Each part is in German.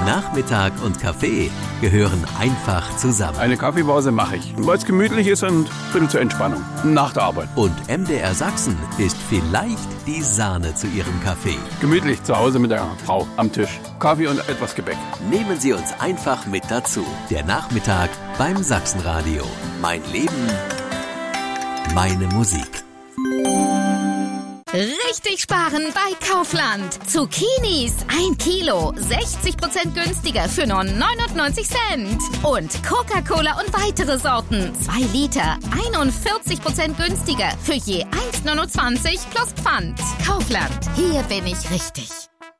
Nachmittag und Kaffee gehören einfach zusammen. Eine Kaffeepause mache ich, weil es gemütlich ist und ein bisschen zur Entspannung. Nach der Arbeit. Und MDR Sachsen ist vielleicht die Sahne zu Ihrem Kaffee. Gemütlich zu Hause mit der Frau am Tisch. Kaffee und etwas Gebäck. Nehmen Sie uns einfach mit dazu. Der Nachmittag beim Sachsenradio. Mein Leben, meine Musik. Richtig sparen bei Kaufland. Zucchinis 1 Kilo, 60% günstiger für nur 99 Cent. Und Coca-Cola und weitere Sorten, 2 Liter, 41% günstiger für je 1,29 plus Pfand. Kaufland, hier bin ich richtig.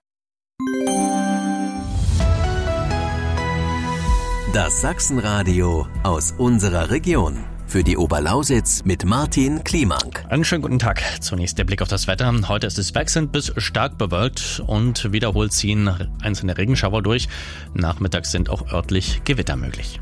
Das Sachsenradio aus unserer Region. Für die Oberlausitz mit Martin Kliemank. Einen schönen guten Tag. Zunächst der Blick auf das Wetter. Heute ist es wechselnd bis stark bewölkt und wiederholt ziehen einzelne Regenschauer durch. Nachmittags sind auch örtlich Gewitter möglich.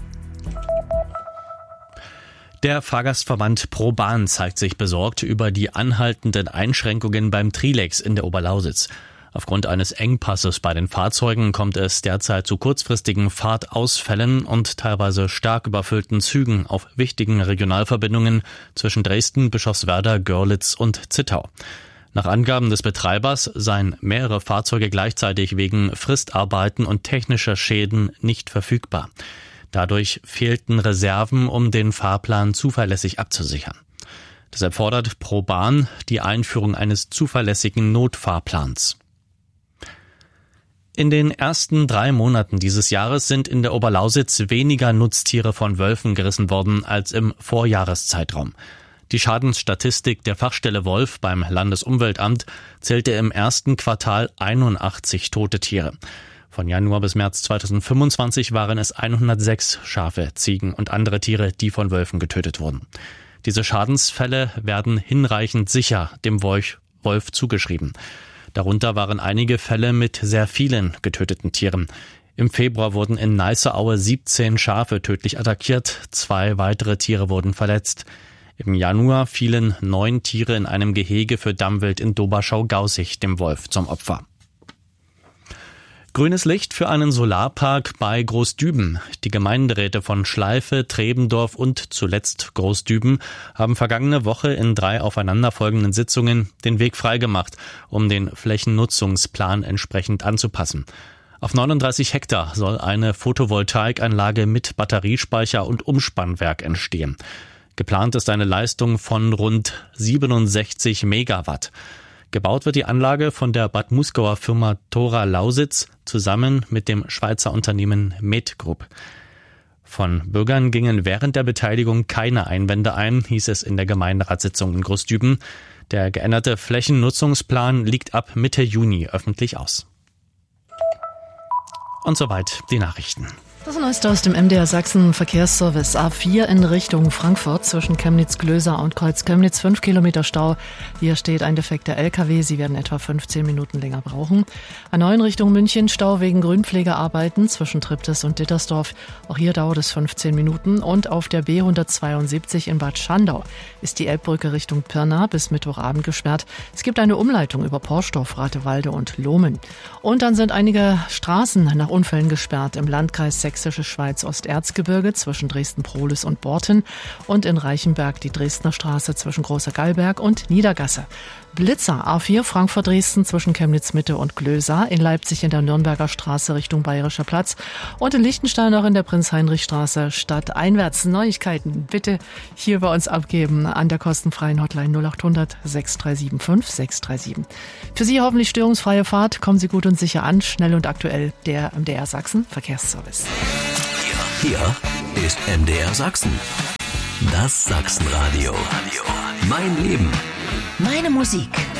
Der Fahrgastverband ProBahn zeigt sich besorgt über die anhaltenden Einschränkungen beim Trilex in der Oberlausitz. Aufgrund eines Engpasses bei den Fahrzeugen kommt es derzeit zu kurzfristigen Fahrtausfällen und teilweise stark überfüllten Zügen auf wichtigen Regionalverbindungen zwischen Dresden, Bischofswerda, Görlitz und Zittau. Nach Angaben des Betreibers seien mehrere Fahrzeuge gleichzeitig wegen Fristarbeiten und technischer Schäden nicht verfügbar. Dadurch fehlten Reserven, um den Fahrplan zuverlässig abzusichern. Deshalb fordert ProBahn die Einführung eines zuverlässigen Notfahrplans. In den ersten 3 Monaten dieses Jahres sind in der Oberlausitz weniger Nutztiere von Wölfen gerissen worden als im Vorjahreszeitraum. Die Schadensstatistik der Fachstelle Wolf beim Landesumweltamt zählte im ersten Quartal 81 tote Tiere. Von Januar bis März 2025 waren es 106 Schafe, Ziegen und andere Tiere, die von Wölfen getötet wurden. Diese Schadensfälle werden hinreichend sicher dem Wolf zugeschrieben. Darunter waren einige Fälle mit sehr vielen getöteten Tieren. Im Februar wurden in Neißeaue 17 Schafe tödlich attackiert, 2 weitere Tiere wurden verletzt. Im Januar fielen 9 Tiere in einem Gehege für Dammwild in Doberschau-Gaußig dem Wolf zum Opfer. Grünes Licht für einen Solarpark bei Großdüben. Die Gemeinderäte von Schleife, Trebendorf und zuletzt Großdüben haben vergangene Woche in 3 aufeinanderfolgenden Sitzungen den Weg freigemacht, um den Flächennutzungsplan entsprechend anzupassen. Auf 39 Hektar soll eine Photovoltaikanlage mit Batteriespeicher und Umspannwerk entstehen. Geplant ist eine Leistung von rund 67 Megawatt. Gebaut wird die Anlage von der Bad Muskauer Firma Thora Lausitz zusammen mit dem Schweizer Unternehmen Medgroup. Von Bürgern gingen während der Beteiligung keine Einwände ein, hieß es in der Gemeinderatssitzung in Großdüben. Der geänderte Flächennutzungsplan liegt ab Mitte Juni öffentlich aus. Und soweit die Nachrichten. Das Neueste aus dem MDR Sachsen Verkehrsservice. A4 in Richtung Frankfurt zwischen Chemnitz-Glöser und Kreuz-Chemnitz 5 Kilometer Stau. Hier steht ein defekter LKW. Sie werden etwa 15 Minuten länger brauchen. A9 Richtung München Stau wegen Grünpflegearbeiten zwischen Triptis und Dittersdorf. Auch hier dauert es 15 Minuten. Und auf der B172 in Bad Schandau ist die Elbbrücke Richtung Pirna bis Mittwochabend gesperrt. Es gibt eine Umleitung über Porsdorf, Ratewalde und Lohmen. Und dann sind einige Straßen nach Unfällen gesperrt im Landkreis Sächsische Schweiz Osterzgebirge zwischen Dresden-Prohlis und Borten und in Reichenberg die Dresdner Straße zwischen Großer Gallberg und Niedergasse. Blitzer A4 Frankfurt-Dresden zwischen Chemnitz-Mitte und Glösa, in Leipzig in der Nürnberger Straße Richtung Bayerischer Platz und in Liechtenstein auch in der Prinz-Heinrich-Straße stadteinwärts. Neuigkeiten bitte hier bei uns abgeben an der kostenfreien Hotline 0800 6375 637. Für Sie hoffentlich störungsfreie Fahrt. Kommen Sie gut und sicher an. Schnell und aktuell der MDR Sachsen Verkehrsservice. Hier ist MDR Sachsen. Das Sachsenradio. Mein Leben. Meine Musik.